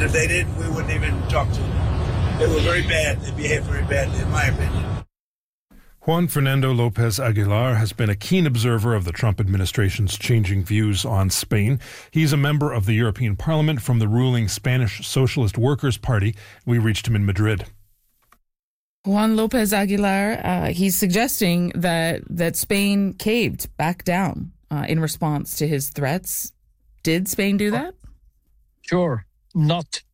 And if they didn't, we wouldn't even talk to them. They were very bad. They behaved very badly, in my opinion. Juan Fernando López Aguilar has been a keen observer of the Trump administration's changing views on Spain. He's a member of the European Parliament from the ruling Spanish Socialist Workers' Party. We reached him in Madrid. Juan López Aguilar, he's suggesting that Spain caved back down in response to his threats. Did Spain do that? Sure not.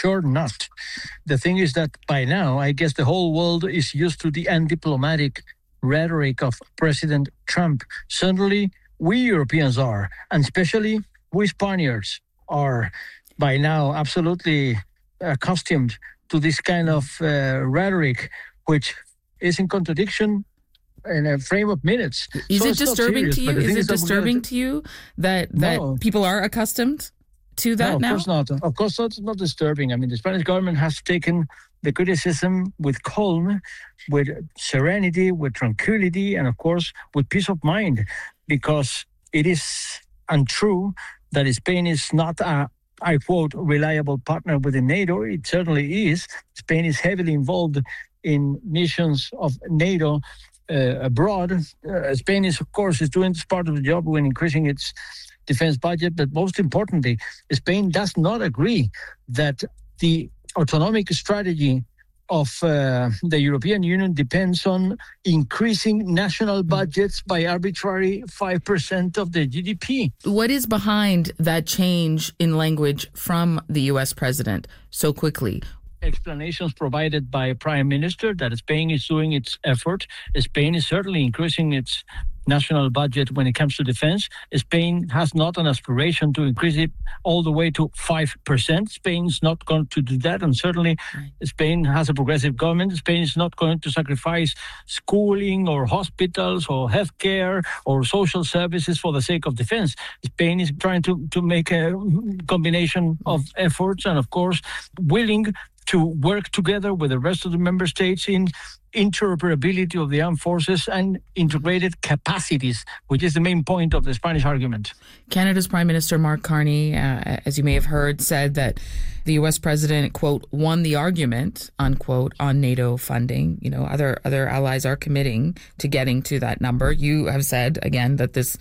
The thing is that by now, I guess the whole world is used to the undiplomatic rhetoric of President Trump. Certainly, we Europeans are, and especially we Spaniards are by now absolutely accustomed to this kind of rhetoric, which is in contradiction in a frame of minutes. Is it disturbing to you? Is it disturbing to you that people are accustomed to that now? Of course not. Of course, that's not disturbing. I mean, the Spanish government has taken the criticism with calm, with serenity, with tranquility, and of course, with peace of mind, because it is untrue that Spain is not a, I quote, reliable partner within NATO. It certainly is. Spain is heavily involved in missions of NATO abroad. Spain is, of course, is doing this part of the job when increasing its defense budget, but most importantly, Spain does not agree that the autonomic strategy of the European Union depends on increasing national budgets by arbitrary 5% of the GDP. What is behind that change in language from the U.S. president so quickly? Explanations provided by Prime Minister that Spain is doing its effort. Spain is certainly increasing its national budget when it comes to defense. Spain has not an aspiration to increase it all the way to 5%. Spain's not going to do that, and certainly Spain has a progressive government. Spain is not going to sacrifice schooling or hospitals or healthcare or social services for the sake of defense. Spain is trying to make a combination of efforts and, of course, willing to work together with the rest of the member states in interoperability of the armed forces and integrated capacities, which is the main point of the Spanish argument. Canada's Prime Minister Mark Carney, as you may have heard, said that the U.S. president, quote, won the argument, unquote, on NATO funding. You know, other allies are committing to getting to that number. You have said, again, that that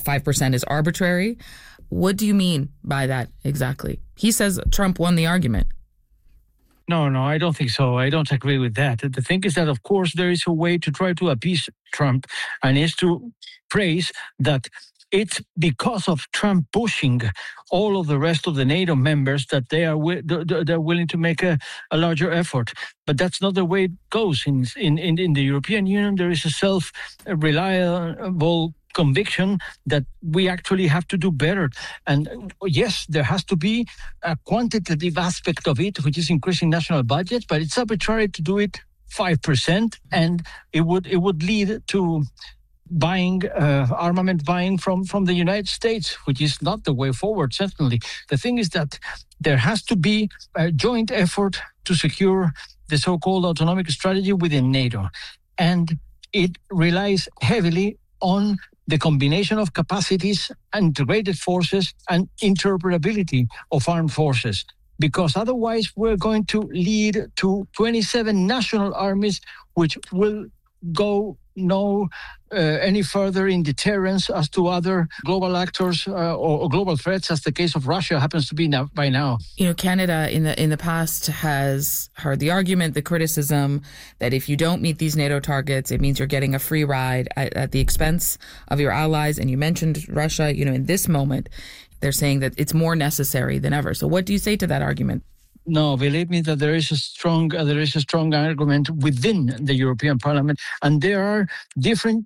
5% is arbitrary. What do you mean by that exactly? He says Trump won the argument. No, I don't think so. I don't agree with that. The thing is that, of course, there is a way to try to appease Trump, and is to praise that it's because of Trump pushing all of the rest of the NATO members that they're willing to make a larger effort. But that's not the way it goes. In the European Union, there is a self-reliable conviction that we actually have to do better. And yes, there has to be a quantitative aspect of it, which is increasing national budgets, but it's arbitrary to do it 5%, and it would lead to armament buying from the United States, which is not the way forward, certainly. The thing is that there has to be a joint effort to secure the so-called autonomic strategy within NATO. And it relies heavily on the combination of capacities, integrated forces, and interoperability of armed forces. Because otherwise we're going to lead to 27 national armies, which will go no any further in deterrence as to other global actors or global threats, as the case of Russia happens to be by now. You know, Canada in the past has heard the argument, the criticism that if you don't meet these NATO targets, it means you're getting a free ride at the expense of your allies. And you mentioned Russia. You know, in this moment, they're saying that it's more necessary than ever. So what do you say to that argument? No, believe me that there is a strong argument within the European Parliament, and there are different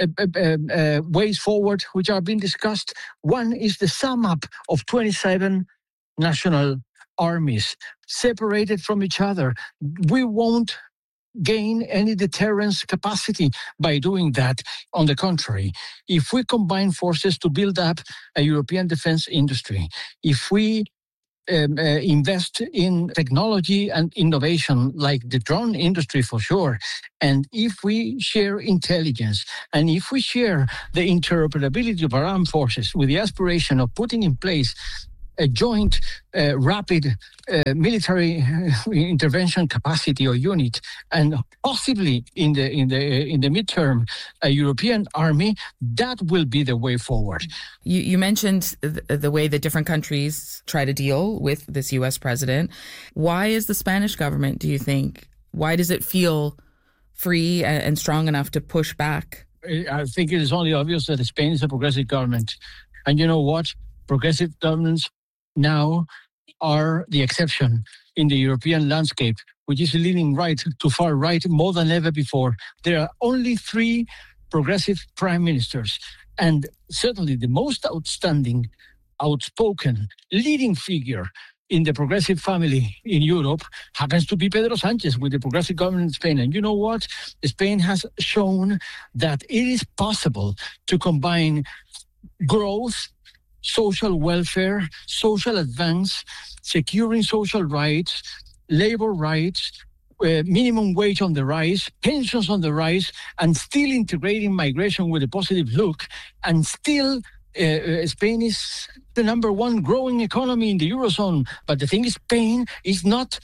ways forward which are being discussed. One is the sum up of 27 national armies separated from each other. We won't gain any deterrence capacity by doing that. On the contrary, if we combine forces to build up a European defense industry, if we invest in technology and innovation like the drone industry for sure, and if we share intelligence, and if we share the interoperability of our armed forces with the aspiration of putting in place a joint rapid military intervention capacity or unit, and possibly in the midterm a European army, that will be the way forward. You mentioned the way that different countries try to deal with this U.S. president. Why is the Spanish government, do you think, why does it feel free and strong enough to push back? I think it is only obvious that Spain is a progressive government. And you know what? Progressive governments now are the exception in the European landscape, which is leaning right to far right more than ever before. There are only 3 progressive prime ministers. And certainly the most outstanding, outspoken, leading figure in the progressive family in Europe happens to be Pedro Sánchez with the progressive government in Spain. And you know what? Spain has shown that it is possible to combine growth, social welfare, social advance, securing social rights, labor rights, minimum wage on the rise, pensions on the rise, and still integrating migration with a positive look, and still Spain is the number 1 growing economy in the Eurozone. But the thing is, Spain is not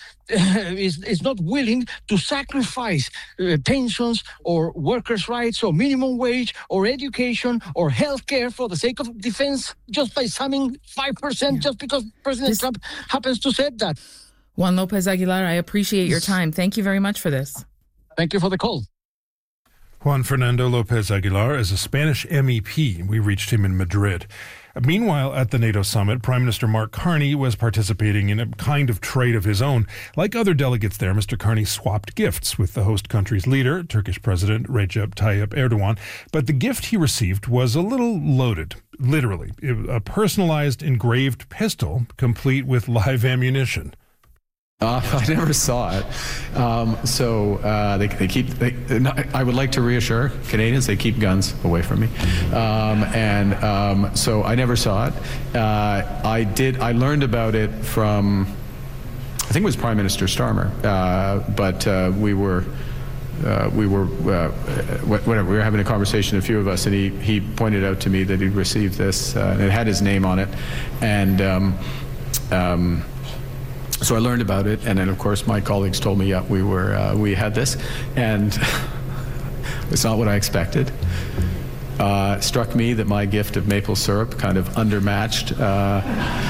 willing to sacrifice pensions or workers' rights or minimum wage or education or healthcare for the sake of defense just by summing 5% just because President Trump happens to say that. Juan López Aguilar, I appreciate your time. Thank you very much for this. Thank you for the call. Juan Fernando López Aguilar is a Spanish MEP. We reached him in Madrid. Meanwhile, at the NATO summit, Prime Minister Mark Carney was participating in a kind of trade of his own. Like other delegates there, Mr. Carney swapped gifts with the host country's leader, Turkish President Recep Tayyip Erdogan. But the gift he received was a little loaded, literally. A personalized engraved pistol, complete with live ammunition. I never saw it. They keep. I would like to reassure Canadians, they keep guns away from me. So I never saw it. I learned about it from, I think it was Prime Minister Starmer. We were having a conversation, a few of us, and he pointed out to me that he'd received this, and it had his name on it, and. So I learned about it, and then of course my colleagues told me, we had this, and it's not what I expected. Struck me that my gift of maple syrup kind of undermatched the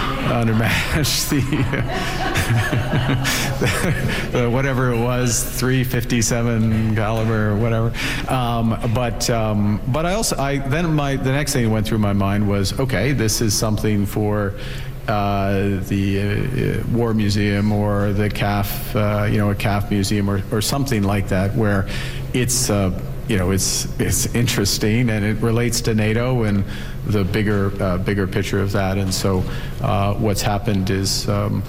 whatever it was, .357 caliber or whatever. But the next thing that went through my mind was, okay, this is something for the War Museum or the CAF, a CAF museum or something like that, where it's interesting and it relates to NATO and the bigger picture of that. And so what's happened is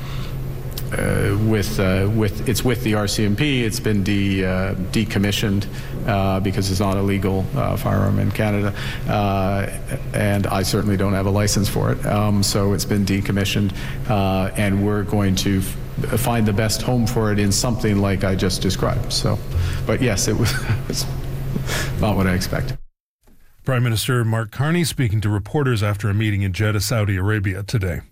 with the RCMP, it's been decommissioned because it's not a legal firearm in Canada, and I certainly don't have a license for it. So it's been decommissioned, and we're going to find the best home for it in something like I just described. So, but yes, it was not what I expected. Prime Minister Mark Carney speaking to reporters after a meeting in Jeddah, Saudi Arabia today.